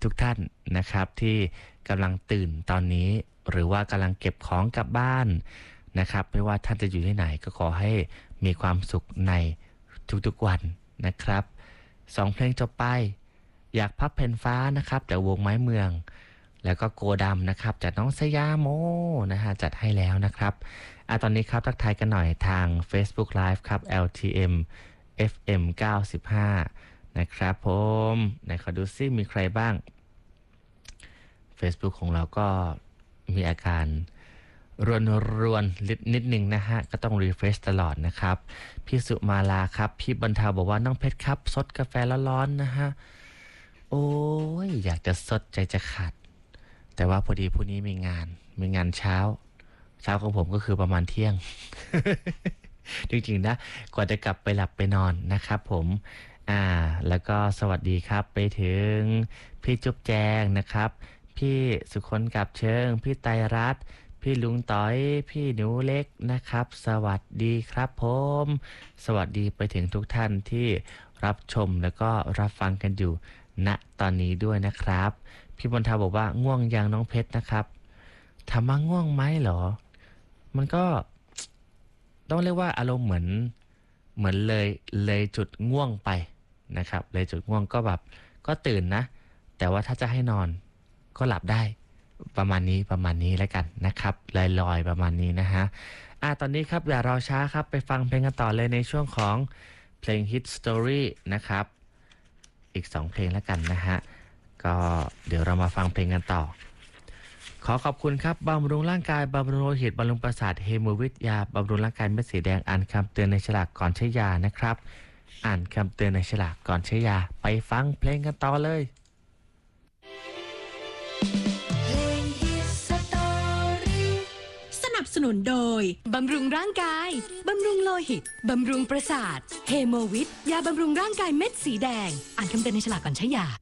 ทุกท่านนะครับที่กำลังตื่นตอนนี้หรือว่ากำลังเก็บของกลับบ้านนะครับไม่ว่าท่านจะอยู่ที่ไหนก็ขอให้มีความสุขในทุกๆวันนะครับ2 เพลงจบไปอยากพับเพนฟ้านะครับจากวงไม้เมืองแล้วก็โกดำนะครับจากน้องสยามโมนะฮะจัดให้แล้วนะครับตอนนี้ครับทักทายกันหน่อยทาง Facebook Live ครับ LTM FM 95นะครับผมไหนขอดูซิมีใครบ้าง Facebook ของเราก็มีอาการรวนนิดนึงนะฮะก็ต้องรีเฟรชตลอดนะครับพี่สุมาลาครับพี่บรรเทาบอกว่าน้องเพชรครับซดกาแฟร้อนๆนะฮะโอ้ยอยากจะซดใจจะขาดแต่ว่าพอดีพรุ่งนี้มีงานเช้าของผมก็คือประมาณเที่ยง จริงๆนะกว่าจะกลับไปหลับไปนอนนะครับผมแล้วก็สวัสดีครับไปถึงพี่จุ๊บแจงนะครับพี่สุคนกับเชิงพี่ไตรรัตน์พี่ลุงต้อยพี่หนูเล็กนะครับสวัสดีครับผมสวัสดีไปถึงทุกท่านที่รับชมแล้วก็รับฟังกันอยู่ณตอนนี้ด้วยนะครับพี่บรรทาบอกว่าง่วงยังน้องเพชรนะครับถามว่าง่วงไหมเหรอมันก็ต้องเรียกว่าอารมณ์เหมือนเลยจุดง่วงไปนะครับเลยจุดง่วงก็แบบก็ตื่นนะแต่ว่าถ้าจะให้นอนก็หลับได้ประมาณนี้แล้วกันนะครับลอยๆประมาณนี้นะฮะตอนนี้ครับอย่ารอช้าครับไปฟังเพลงกันต่อเลยในช่วงของเพลง Hit Story นะครับอีก2 เพลงแล้วกันนะฮะก็เดี๋ยวเรามาฟังเพลงกันต่อขอขอบคุณครับบำรุงร่างกายบำรุงโลหิตบำรุงประสาทเฮโมวิทยาบำรุงร่างกายเม็ดสีแดงอ่านคำเตือนในฉลากก่อนใช้ยานะครับอ่านคำเตือนในฉลากก่อนใช้ยาไปฟังเพลงกันต่อเลยสนับสนุนโดยบำรุงร่างกายบำรุงโลหิตบำรุงประสาทเฮโมวิทยาบำรุงร่างกายเม็ดสีแดงอ่านคำเตือนในฉลากก่อนใช้ยา